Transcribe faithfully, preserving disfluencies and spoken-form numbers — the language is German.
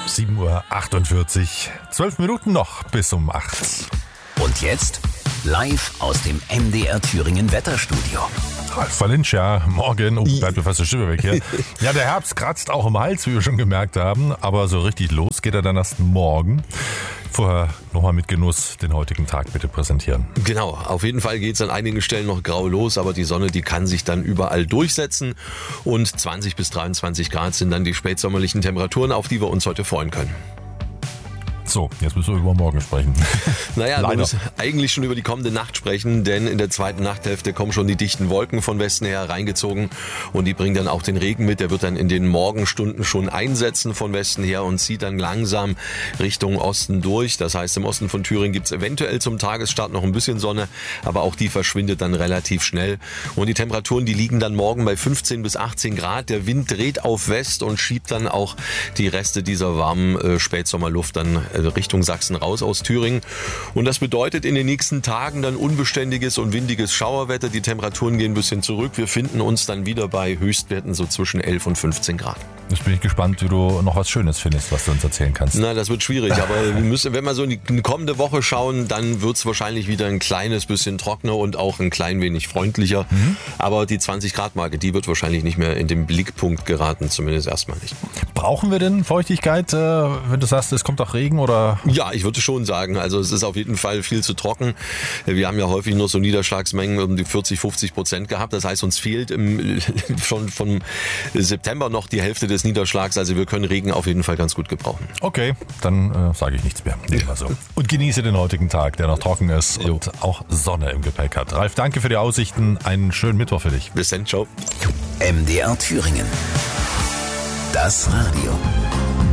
sieben Uhr achtundvierzig, zwölf Minuten noch bis um acht. Und jetzt live aus dem M D R Thüringen Wetterstudio. Ralf Valinsch, ja, morgen, oh, bleibt mir fast die Stimme weg hier. Ja, der Herbst kratzt auch im Hals, wie wir schon gemerkt haben, aber so richtig los geht er dann erst morgen. Vorher nochmal mit Genuss den heutigen Tag bitte präsentieren. Genau, auf jeden Fall geht es an einigen Stellen noch grau los, aber die Sonne, die kann sich dann überall durchsetzen und zwanzig bis dreiundzwanzig Grad sind dann die spätsommerlichen Temperaturen, auf die wir uns heute freuen können. So, jetzt müssen wir über morgen sprechen. Naja, wir müssen eigentlich schon über die kommende Nacht sprechen, denn in der zweiten Nachthälfte kommen schon die dichten Wolken von Westen her reingezogen und die bringen dann auch den Regen mit. Der wird dann in den Morgenstunden schon einsetzen von Westen her und zieht dann langsam Richtung Osten durch. Das heißt, im Osten von Thüringen gibt es eventuell zum Tagesstart noch ein bisschen Sonne, aber auch die verschwindet dann relativ schnell. Und die Temperaturen, die liegen dann morgen bei fünfzehn bis achtzehn Grad. Der Wind dreht auf West und schiebt dann auch die Reste dieser warmen äh, Spätsommerluft dann Richtung Sachsen raus aus Thüringen. Und das bedeutet in den nächsten Tagen dann unbeständiges und windiges Schauerwetter. Die Temperaturen gehen ein bisschen zurück. Wir finden uns dann wieder bei Höchstwerten so zwischen elf und fünfzehn Grad. Jetzt bin ich gespannt, wie du noch was Schönes findest, was du uns erzählen kannst. Na, das wird schwierig, aber wir müssen, wenn wir so in die kommende Woche schauen, dann wird es wahrscheinlich wieder ein kleines bisschen trockener und auch ein klein wenig freundlicher. Mhm. Aber die zwanzig Grad Marke, die wird wahrscheinlich nicht mehr in den Blickpunkt geraten, zumindest erstmal nicht. Brauchen wir denn Feuchtigkeit, wenn du sagst, es kommt auch Regen oder? Ja, ich würde schon sagen, also es ist auf jeden Fall viel zu trocken. Wir haben ja häufig nur so Niederschlagsmengen um die vierzig, fünfzig Prozent gehabt. Das heißt, uns fehlt im, schon vom September noch die Hälfte des Niederschlags. Also wir können Regen auf jeden Fall ganz gut gebrauchen. Okay, dann äh, sage ich nichts mehr. Nehmen wir so. Und genieße den heutigen Tag, der noch trocken ist jo. und auch Sonne im Gepäck hat. Ralf, danke für die Aussichten. Einen schönen Mittwoch für dich. Bis dann, ciao. M D R Thüringen. Das Radio.